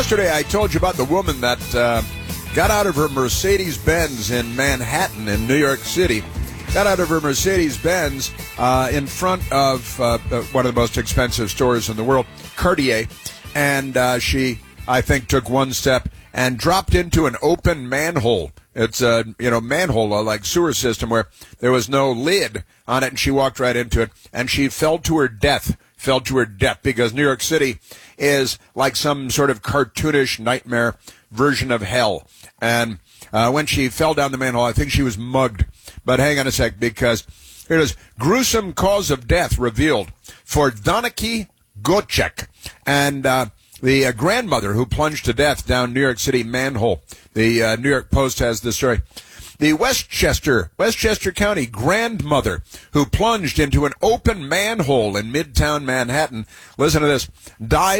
Yesterday, I told you about the woman that got out of her Mercedes-Benz in Manhattan in New York City. Got out of her Mercedes-Benz in front of one of the most expensive stores in the world, Cartier. And she, I think, took one step and dropped into an open manhole. It's a, manhole, like sewer system where there was no lid on it, and she walked right into it, and she fell to her death because New York City is like some sort of cartoonish nightmare version of hell. And when she fell down the manhole, I think she was mugged. But hang on a sec, because here it is. Gruesome cause of death revealed for Donaki Gocek. And the grandmother who plunged to death down New York City manhole. The New York Post has this story. The Westchester County grandmother who plunged into an open manhole in Midtown Manhattan, listen to this, died